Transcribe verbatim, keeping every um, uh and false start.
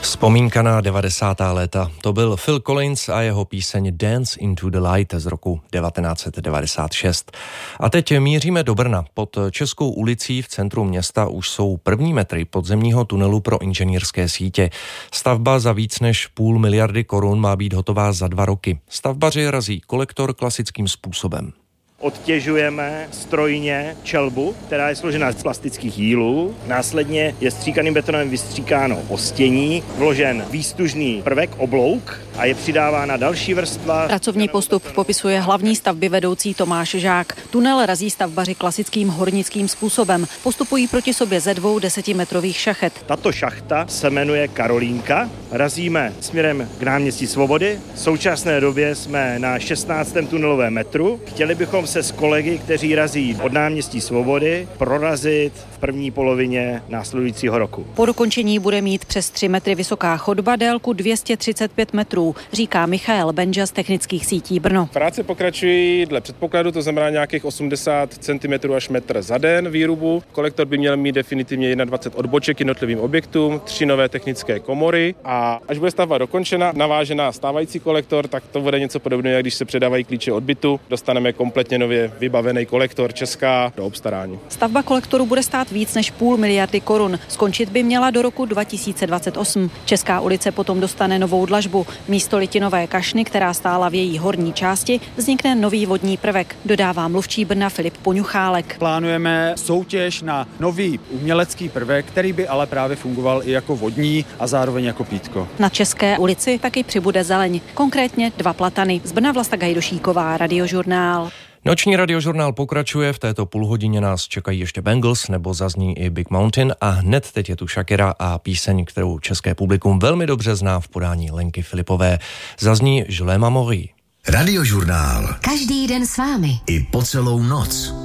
Vzpomínka na devadesátá léta. To byl Phil Collins a jeho píseň Dance into the Light z roku devatenáct set devadesát šest. A teď míříme do Brna. Pod Českou ulicí v centru města už jsou první metry podzemního tunelu pro inženýrské sítě. Stavba za víc než půl miliardy korun má být hotová za dva roky. Stavbaři razí kolektor klasickým způsobem. Odtěžujeme strojně čelbu, která je složena z plastických jílů. Následně je stříkaným betonem vystříkáno ostění, vložen výstužný prvek, oblouk a je přidávána další vrstva. Pracovní postup popisuje hlavní stavby vedoucí Tomáš Žák. Tunel razí stavbaři klasickým hornickým způsobem. Postupují proti sobě ze dvou desetimetrových šachet. Tato šachta se jmenuje Karolínka. Razíme směrem k náměstí Svobody. V současné době jsme na šestnáctém tunelovém metru. Chtěli bychom se s kolegy, kteří razí od náměstí Svobody, prorazit v první polovině následujícího roku. Po dokončení bude mít přes tři metry vysoká chodba délku dvě stě třicet pět metrů, říká Michael Benža z technických sítí Brno. Práce pokračují dle předpokladu, to znamená nějakých osmdesát centimetrů až metr za den výrubu. Kolektor by měl mít definitivně dvacet jedna odboček jednotlivým objektům, tři nové technické komory a až bude stavba dokončena, navážená stávající kolektor, tak to bude něco podobného, jak když se předávají klíče od bytu, dostaneme kompletně nově vybavený kolektor Česká do obstarání. Stavba kolektoru bude stát víc než půl miliardy korun. Skončit by měla do roku dva tisíce dvacet osm. Česká ulice potom dostane novou dlažbu. Místo litinové kašny, která stála v její horní části, vznikne nový vodní prvek, dodává mluvčí Brna Filip Poňuchálek. Plánujeme soutěž na nový umělecký prvek, který by ale právě fungoval i jako vodní a zároveň jako pítko. Na České ulici taky přibude zeleň, konkrétně dva platany. Z Brna Vlasta Gajdošíková, Radiožurnál. Noční radiožurnál pokračuje, v této půlhodině nás čekají ještě Bangles nebo zazní i Big Mountain a hned teď je tu Shakira a píseň, kterou české publikum velmi dobře zná v podání Lenky Filipové. Zazní Je l'aime à mourir. Radiožurnál. Každý den s vámi. I po celou noc.